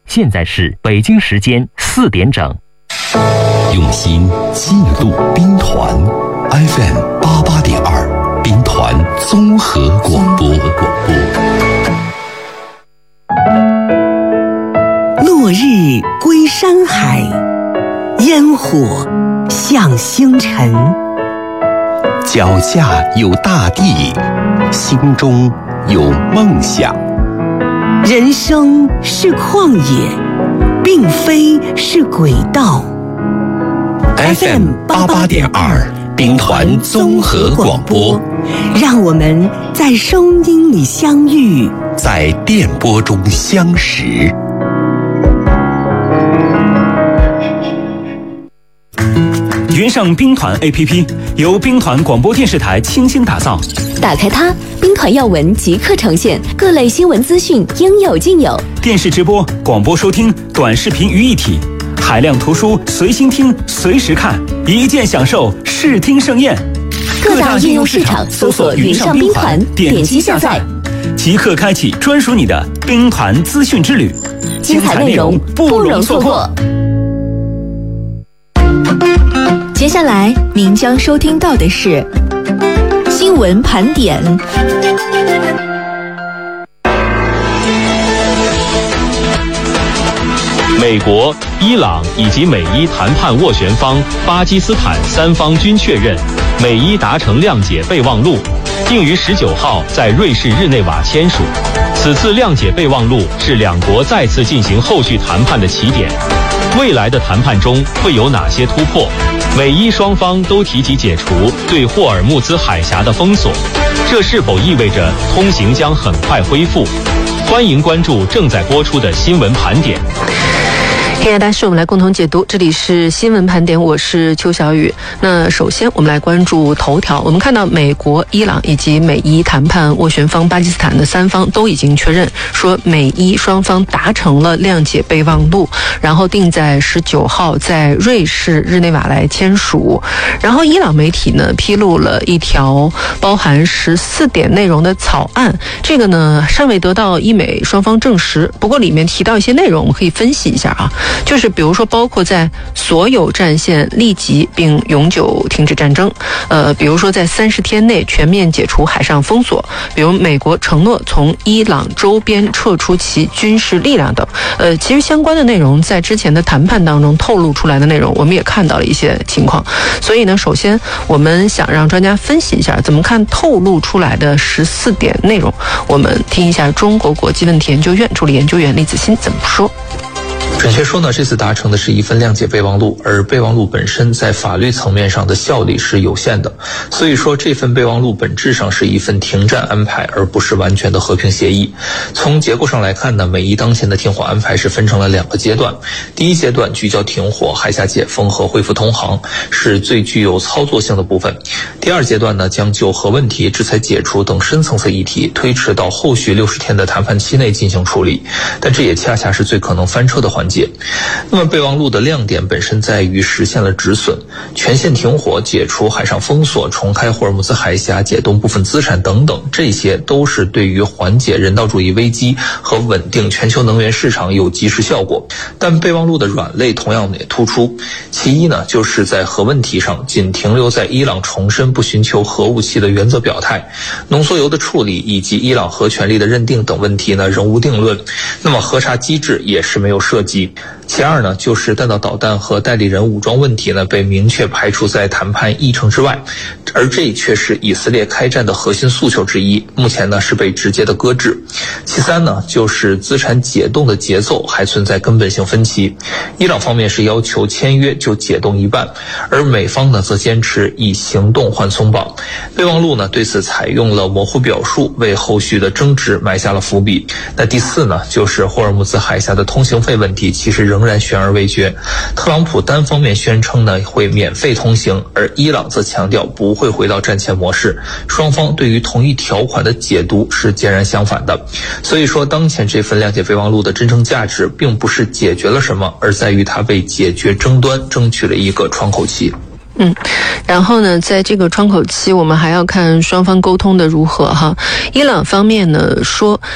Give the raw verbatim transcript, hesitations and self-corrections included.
现在是北京时间四点整。 用心记录兵团 F M 八八点二，兵团综合广播。 落日归山海，烟火向星辰。 脚下有大地，心中有梦想。 人生是旷野，并非是轨道。 F M 八八点二，兵团综合广播， 让我们在声音里相遇， 在电波中相识。 云上兵团 A P P 由兵团广播电视台倾心打造， 打开它，兵团要闻即刻呈现，各类新闻资讯应有尽有。 电视直播、广播收听、短视频于一体，海量图书随心听、随时看，一键享受视听盛宴。 各大应用市场搜索云上兵团，点击下载， 即刻开启专属你的兵团资讯之旅， 精彩内容不容错过。接下来您将收听到的是新闻盘点。 美国、伊朗以及美伊谈判斡旋方巴基斯坦三方均确认，美伊达成谅解备忘录，定于十九号在瑞士日内瓦签署。此次谅解备忘录是两国再次进行后续谈判的起点。未来的谈判中会有哪些突破？美伊双方都提及解除对霍尔木兹海峡的封锁，这是否意味着通行将很快恢复？欢迎关注正在播出的新闻盘点。 天涯大事，我们来共同解读。这里是新闻盘点，我是邱小雨。那首先我们来关注头条。我们看到美国、伊朗以及美伊谈判斡旋方巴基斯坦的三方都已经确认，说美伊双方达成了谅解备忘录，然后定在十九号在瑞士日内瓦来签署。然后伊朗媒体呢披露了一条包含十四点内容的草案，这个呢尚未得到伊美双方证实，不过里面提到一些内容，我们可以分析一下啊。就是比如说包括在所有战线立即并永久停止战争，呃，比如说在三十天内全面解除海上封锁，比如美国承诺从伊朗周边撤出其军事力量等。呃，其实相关的内容在之前的谈判当中透露出来的内容，我们也看到了一些情况。所以呢，首先我们想让专家分析一下怎么看透露出来的十四点内容。我们听一下中国国际问题研究院助理研究员李子欣怎么说。 准确说呢，这次达成的是一份谅解备忘录，而备忘录本身在法律层面上的效力是有限的，所以说这份备忘录本质上是一份停战安排，而不是完全的和平协议。从结构上来看呢，美伊当前的停火安排是分成了两个阶段。第一阶段聚焦停火、海峡解封和恢复通航，是最具有操作性的部分。第二阶段呢，将就核问题、制裁解除等深层次议题推迟到后续六十天的谈判期内进行处理，但这也恰恰是最可能翻车的环节。那么备忘录的亮点本身在于实现了止损，全线停火、解除海上封锁、重开霍尔木兹海峡、解冻部分资产等等，这些都是对于缓解人道主义危机和稳定全球能源市场有及时效果。但备忘录的软肋同样也突出，其一呢，就是在核问题上仅停留在伊朗重申不寻求核武器的原则表态，浓缩铀的处理以及伊朗核权利的认定等问题呢仍无定论，那么核查机制也是没有涉及。其二呢，就是弹道导弹和代理人武装问题呢被明确排除在谈判议程之外，而这却是以色列开战的核心诉求之一，目前呢是被直接的搁置。其三呢，就是资产解冻的节奏还存在根本性分歧，伊朗方面是要求签约就解冻一半，而美方呢则坚持以行动换松绑。备忘录呢对此采用了模糊表述，为后续的争执埋下了伏笔。那第四呢，就是霍尔木兹海峡的通行费问题其实仍然悬而未决。特朗普单方面宣称呢会免费通行，而伊朗则强调不会回到战前模式，双方对于同一条款的解读是截然相反的。所以说当前这份谅解备忘录的真正价值并不是解决了什么，而在于它为解决争端争取了一个窗口期。 嗯，然后呢，在这个窗口期，我们还要看双方沟通的如何哈。伊朗方面呢说，